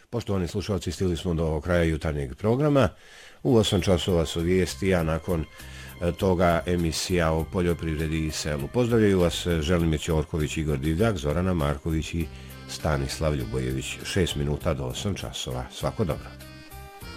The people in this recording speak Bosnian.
Poštovani slušalci, stigli smo do kraja jutarnjeg programa. U 8 časova su vijesti, a nakon toga emisija o poljoprivredi i selu. Pozdravljaju vas Želimir Ćorković, Igor Divljak, Zorana Marković i Stanislav Ljubojević. 6 minuta do 8 časova. Svako dobro.